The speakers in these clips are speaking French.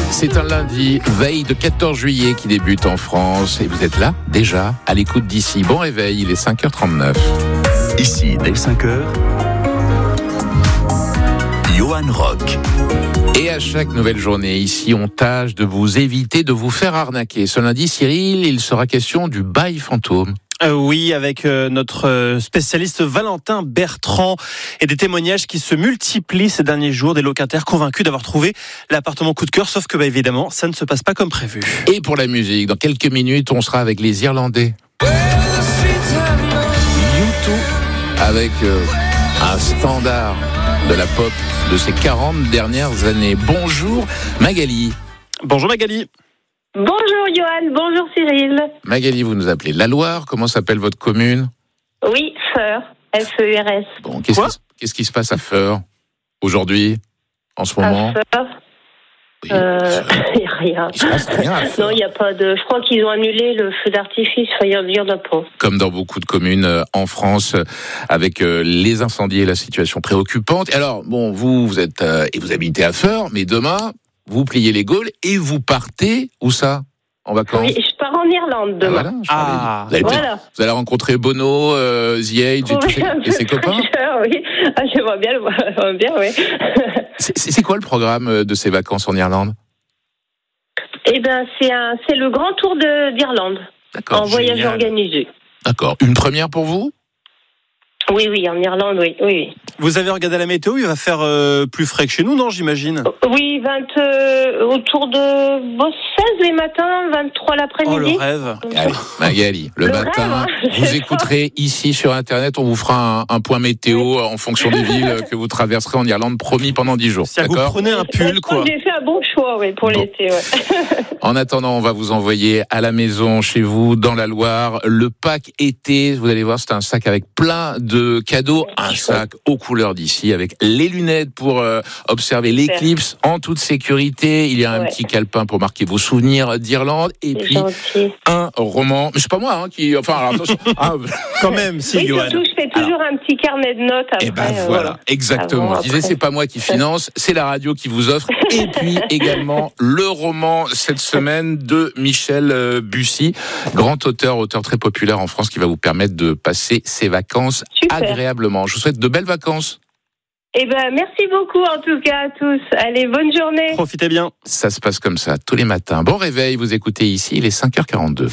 C'est un lundi, veille de 14 juillet qui débute en France. Et vous êtes là, déjà, à l'écoute d'ici. Bon réveil, il est 5h39. Ici, dès 5h, Johan Rock. Et à chaque nouvelle journée, ici, on tâche de vous éviter de vous faire arnaquer. Ce lundi, Cyril, il sera question du bail fantôme. Oui, avec notre spécialiste Valentin Bertrand et des témoignages qui se multiplient ces derniers jours, des locataires convaincus d'avoir trouvé l'appartement coup de cœur, sauf que évidemment, ça ne se passe pas comme prévu. Et pour la musique, dans quelques minutes, on sera avec les Irlandais. U2 avec un standard de la pop de ces 40 dernières années. Bonjour Magali. Bonjour Magali. Bonjour Johan, bonjour Cyril. Magali, vous nous appelez la Loire. Comment s'appelle votre commune ? Oui, Feur, F-E-U-R-S. Bon, qu'est-ce qui se passe à Feur aujourd'hui, en ce moment ? À Feur, oui, il n'y a rien. Il se passe rien à Feur. Non, il n'y a pas de... Je crois qu'ils ont annulé le feu d'artifice, il y en a pas. Comme dans beaucoup de communes en France, avec les incendies et la situation préoccupante. Alors, bon, vous êtes et vous habitez à Feur, mais demain, vous pliez les Gaules et vous partez, où ça ? En vacances ? Oui, je pars en Irlande demain. Voilà, vous allez rencontrer Bono, The Age et ses copains ? Oui, j'aimerais bien le voir, oui. C'est quoi le programme de ces vacances en Irlande ? Eh ben, c'est le grand tour d'Irlande. D'accord. En voyage organisé. D'accord. Une première pour vous ? Oui, en Irlande, oui. Vous avez regardé la météo, il va faire plus frais que chez nous, non, j'imagine ? Oui, autour de 16 les matins, 23 l'après-midi. Oh, le rêve. Allez, Magali, le matin, rêve, vous écouterez ici sur Internet, on vous fera un point météo en fonction des villes que vous traverserez en Irlande, promis pendant 10 jours. C'est-à-dire que vous prenez un pull, quoi. J'ai fait un bon choix, pour l'été, En attendant, on va vous envoyer à la maison, chez vous, dans la Loire, le pack été. Vous allez voir, c'est un sac avec plein de cadeaux, un sac aux couleurs d'ici, avec les lunettes pour observer l'éclipse en toute sécurité. Il y a un petit calepin pour marquer vos souvenirs d'Irlande, et puis gentil. Un roman. Mais c'est pas moi qui. Enfin, alors attention. Quand même, si, Johan. Surtout, je fais toujours un petit carnet de notes après. Et ben voilà, exactement. Je disais, c'est pas moi qui finance, c'est la radio qui vous offre. Et puis également le roman cette semaine de Michel Bussy, grand auteur très populaire en France, qui va vous permettre de passer ses vacances agréablement. Je vous souhaite de belles vacances. Eh ben, merci beaucoup en tout cas à tous. Allez, bonne journée. Profitez bien. Ça se passe comme ça tous les matins. Bon réveil, vous écoutez ici, il est 5h42.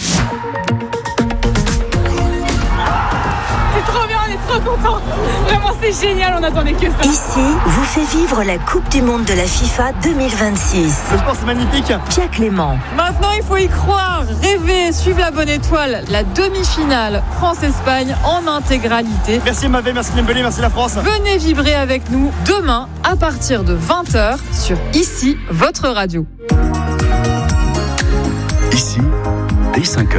Trop content. Vraiment, c'est génial, on attendait que ça. Ici, vous fait vivre la Coupe du Monde de la FIFA 2026. Le sport, c'est magnifique. Pierre Clément. Maintenant, il faut y croire, rêver, suivre la bonne étoile. La demi-finale France-Espagne en intégralité. Merci Mavé, merci Dembélé, merci la France. Venez vibrer avec nous demain à partir de 20h sur Ici, votre radio. Ici, dès 5h.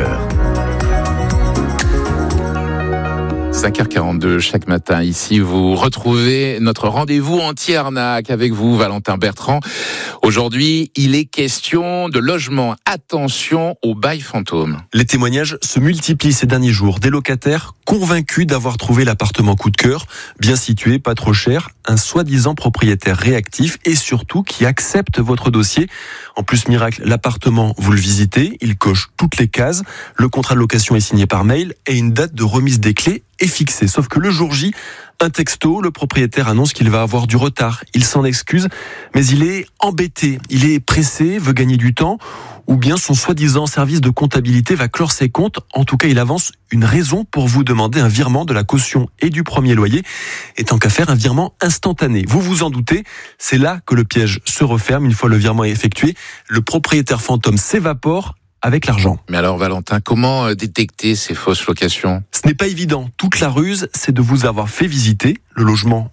5h42 chaque matin. Ici, vous retrouvez notre rendez-vous anti-arnaque avec vous, Valentin Bertrand. Aujourd'hui, il est question de logement. Attention au bail fantôme. Les témoignages se multiplient ces derniers jours. Des locataires convaincus d'avoir trouvé l'appartement coup de cœur, bien situé, pas trop cher, un soi-disant propriétaire réactif et surtout qui accepte votre dossier. En plus, miracle, l'appartement, vous le visitez, il coche toutes les cases, le contrat de location est signé par mail et une date de remise des clés est fixée. Sauf que le jour J, un texto, le propriétaire annonce qu'il va avoir du retard. Il s'en excuse, mais il est embêté, il est pressé, veut gagner du temps, ou bien son soi-disant service de comptabilité va clore ses comptes. En tout cas, il avance une raison pour vous demander un virement de la caution et du premier loyer, et tant qu'à faire, un virement instantané. Vous vous en doutez, c'est là que le piège se referme. Une fois le virement effectué, le propriétaire fantôme s'évapore avec l'argent. Mais alors Valentin, comment détecter ces fausses locations ? Ce n'est pas évident. Toute la ruse, c'est de vous avoir fait visiter. Le logement